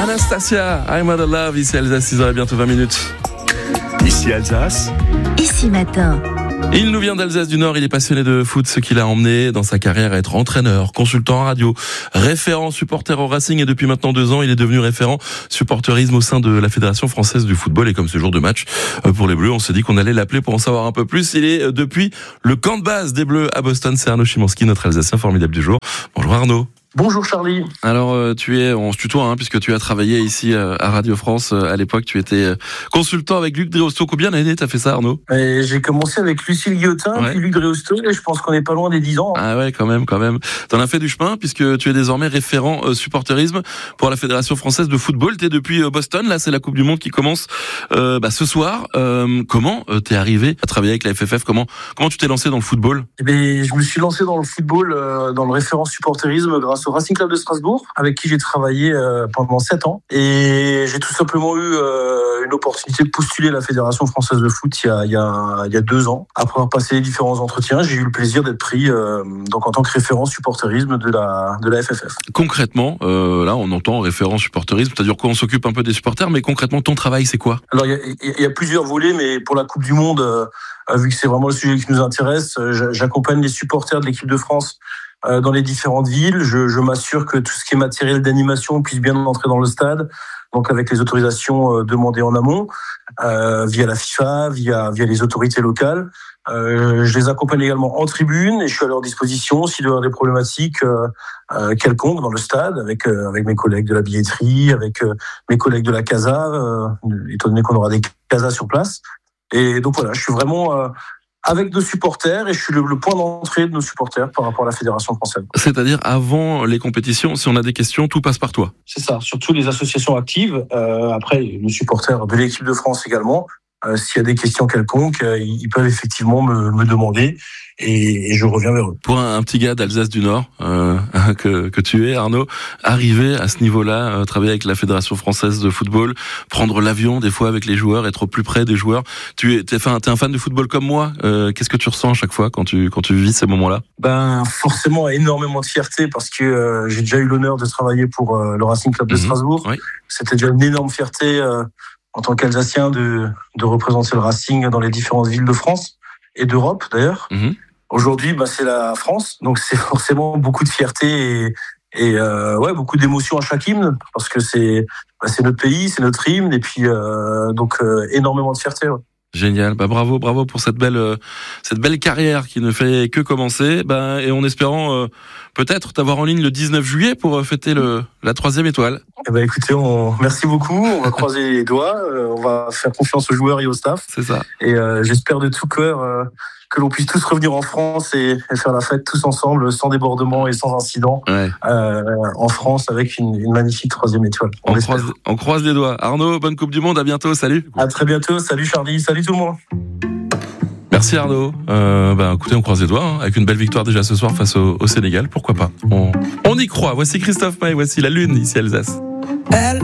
Anastasia, I'm out of love, ici Alsace, 6h et bientôt 20 minutes. Ici Alsace. Ici Matin. Il nous vient d'Alsace du Nord, il est passionné de foot, ce qui l'a emmené dans sa carrière à être entraîneur, consultant en radio, référent supporter au Racing et depuis maintenant 2 ans, il est devenu référent supporterisme au sein de la Fédération Française du Football. Et comme ce jour de match pour les Bleus, on s'est dit qu'on allait l'appeler pour en savoir un peu plus. Il est depuis le camp de base des Bleus à Boston, c'est Arnaud Szymanski, notre Alsacien formidable du jour. Bonjour Arnaud. Bonjour Charlie. Alors on se tutoie puisque tu as travaillé ici à Radio France. À l'époque, tu étais consultant avec Luc Dréhousteau. Combien d'années t'as fait ça, Arnaud ? J'ai commencé avec Lucille Guillotin, puis Luc Dréhousteau, et je pense qu'on n'est pas loin des 10 ans. Ah ouais, quand même. T'en as fait du chemin puisque tu es désormais référent supporterisme pour la Fédération Française de Football. T'es depuis Boston. Là, c'est la Coupe du Monde qui commence ce soir. Comment t'es arrivé à travailler avec la FFF ? Comment tu t'es lancé dans le football ? Je me suis lancé dans le football, dans le référent supporterisme grâce au Racing Club de Strasbourg, avec qui j'ai travaillé pendant 7 ans. Et j'ai tout simplement eu une opportunité de postuler à la Fédération Française de Foot il y a 2 ans. Après avoir passé les différents entretiens, j'ai eu le plaisir d'être pris donc en tant que référent supporterisme de la FFF. Concrètement, là on entend référent supporterisme, c'est-à-dire qu'on s'occupe un peu des supporters, mais concrètement ton travail c'est quoi ? Alors il y a plusieurs volets, mais pour la Coupe du Monde, vu que c'est vraiment le sujet qui nous intéresse, j'accompagne les supporters de l'équipe de France dans les différentes villes. Je m'assure que tout ce qui est matériel d'animation puisse bien entrer dans le stade, donc avec les autorisations demandées en amont, via la FIFA, via les autorités locales. Je les accompagne également en tribune et je suis à leur disposition s'il y a des problématiques quelconques dans le stade, avec mes collègues de la billetterie, avec mes collègues de la Casa, étant donné qu'on aura des Casas sur place. Et donc voilà, je suis vraiment avec nos supporters et je suis le point d'entrée de nos supporters par rapport à la Fédération française. C'est-à-dire avant les compétitions, si on a des questions, tout passe par toi. C'est ça, surtout les associations actives. Après, nos supporters de l'équipe de France également. S'il y a des questions quelconques, ils peuvent effectivement me demander et je reviens vers eux. Pour un petit gars d'Alsace du Nord que tu es, Arnaud, arriver à ce niveau-là, travailler avec la Fédération Française de Football, prendre l'avion des fois avec les joueurs, être au plus près des joueurs. T'es un fan de football comme moi. Qu'est-ce que tu ressens à chaque fois quand tu vis ces moments-là ? Forcément énormément de fierté parce que j'ai déjà eu l'honneur de travailler pour le Racing Club de Strasbourg. Oui. C'était déjà une énorme fierté en tant qu'Alsacien de représenter le Racing dans les différentes villes de France et d'Europe d'ailleurs. Aujourd'hui, c'est la France, donc c'est forcément beaucoup de fierté et beaucoup d'émotions à chaque hymne parce que c'est notre pays, c'est notre hymne et puis donc énormément de fierté. Ouais. Génial, bravo pour cette belle carrière qui ne fait que commencer, et en espérant peut-être t'avoir en ligne le 19 juillet pour fêter la 3e étoile. Écoutez, merci beaucoup, on va croiser les doigts, on va faire confiance aux joueurs et au staff. C'est ça. Et j'espère de tout cœur que l'on puisse tous revenir en France et faire la fête tous ensemble, sans débordement et sans incident, en France avec une magnifique 3e étoile. On croise les doigts. Arnaud, bonne Coupe du Monde, à bientôt, salut. À très bientôt, salut Charlie, salut tout le monde. Merci Arnaud. Écoutez, on croise les doigts, avec une belle victoire déjà ce soir face au Sénégal, pourquoi pas. On y croit. Voici Christophe Maé, voici la Lune ici à Alsace. Elle